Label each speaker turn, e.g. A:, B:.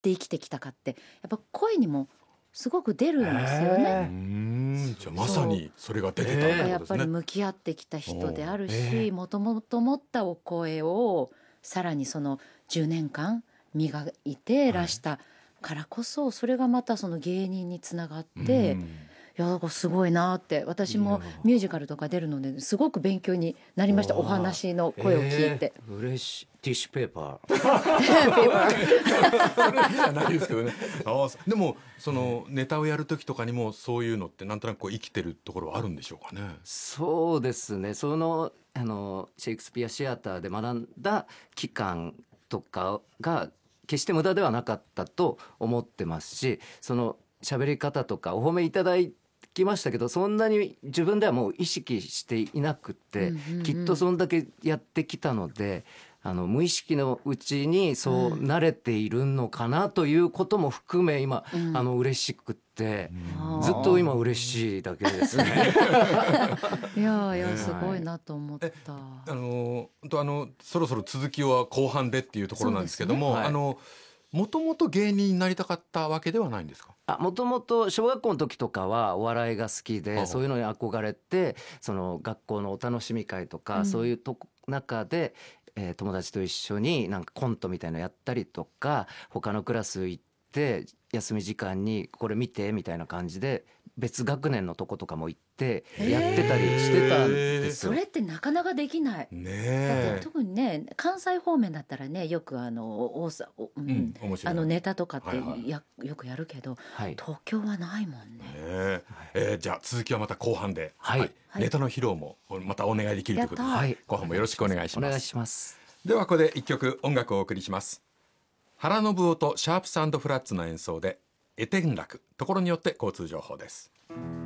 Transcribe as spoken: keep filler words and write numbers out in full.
A: って生きてきたかってやっぱ声にもすごく出るんですよ
B: へ
A: ね。
B: ー
C: うーんじゃあまさにそれが出てたって
A: だからやっぱり
C: ことですね。
A: 向き合ってきた人である
B: おえ
A: し、もともと持ったお声をさらにそのじゅうねんかん磨いてらしたからこそ、それがまたその芸人につながって、
C: うん
A: いやだからすごいなって、私も
B: いや
A: ミュージカルとか出るのですごく勉強になりました。
B: わあ
A: お話の声を聞いて、
B: えー嬉しい。ティッシュペーパー。
A: ペーパー
C: それじゃないですけどね。ああでもそのネタをやる時とかにもそういうのってなんとなくこう生きてるところはあるんでしょうかね。
B: そうですね。そのあのシェイクスピアシアターで学んだ期間とかが決して無駄ではなかったと思ってますし、その喋り方とかお褒めいただきましたけど、そんなに自分ではもう意識していなくって、
A: うんうんうん
B: きっとそんだけやってきたので、あの無意識のうちにそう慣れているのかなということも含め今、
A: うん
B: あの嬉しくって、
A: あー
B: ずっと今嬉しいだけですね。
A: いやいや
C: ね
A: すごいなと思った。
C: あの本当あのそろそろ続きは後半でっていうところなんですけども、
B: そうですねはい
C: あのもともと芸人になりたかったわけではないんですか。
B: あ、もともと小学校の時とかはお笑いが好き
C: あ
B: で、そういうのに憧れて、その学校のお楽しみ会とか、
A: うん
B: そういうとこ中で、えー友達と一緒になんかコントみたいなのやったりとか、他のクラス行って休み時間にこれ見てみたいな感じで別学年のとことかも行ってやってたりしてたんですよ。
A: それってなかなかできない。
C: ね
A: だって
C: え。
A: 特にね関西方面だったらね、よくあの大さ、おう
C: うんん、面白い。
A: あのネタとかって
C: はいはい
A: や、よくやるけど
B: はい、
A: 東京はないもんね。
C: ねええーじゃあ続きはまた後半で、
B: はい
A: はい
C: ネタの披露もまたお願いできるということで、
A: やった
B: はい
C: 後半もよろしくお願いします。
B: お願いします。
C: ではここで一曲音楽をお送りします。原信夫とシャープス&フラッツの演奏で絵天楽、ところによって交通情報です。